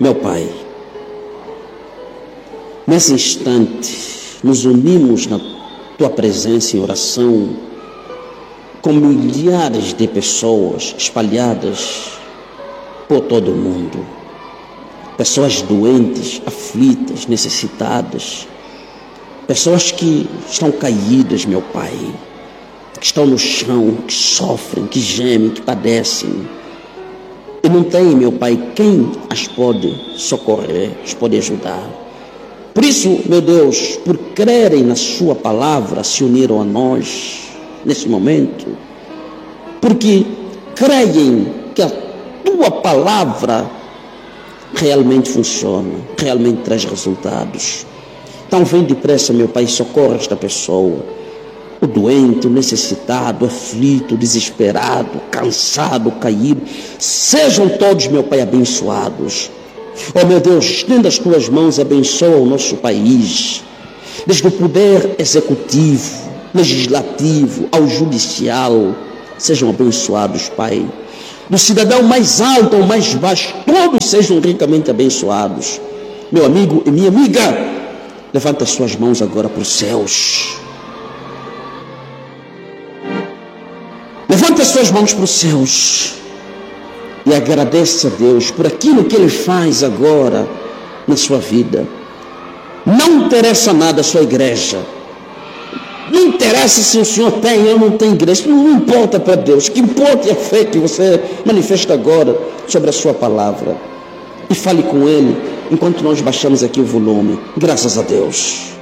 Meu Pai, nesse instante, nos unimos na Tua presença em oração, com milhares de pessoas espalhadas por todo o mundo. Pessoas doentes, aflitas, necessitadas. Pessoas que estão caídas, meu Pai, que estão no chão, que sofrem, que gemem, que padecem. E não tem, meu Pai, quem as pode socorrer, as pode ajudar. Por isso, meu Deus, por crerem na Sua palavra, se uniram a nós nesse momento, porque creem que a Tua palavra realmente funciona, realmente traz resultados. Então vem depressa, meu Pai, socorra esta pessoa, o doente, o necessitado, o aflito, o desesperado, o cansado, o caído. Sejam todos, meu Pai, abençoados. Oh, meu Deus, estenda as Tuas mãos e abençoa o nosso país, desde o poder executivo, legislativo, ao judicial. Sejam abençoados, Pai. Do cidadão mais alto ao mais baixo, todos sejam ricamente abençoados. Meu amigo e minha amiga, levanta as suas mãos agora para os céus. Levanta as suas mãos para os céus e agradeça a Deus por aquilo que Ele faz agora na sua vida. Não interessa nada a sua igreja. Não interessa se o senhor tem ou não tem igreja. Não importa para Deus. O que importa é a fé que você manifesta agora sobre a sua palavra. E fale com Ele enquanto nós baixamos aqui o volume. Graças a Deus.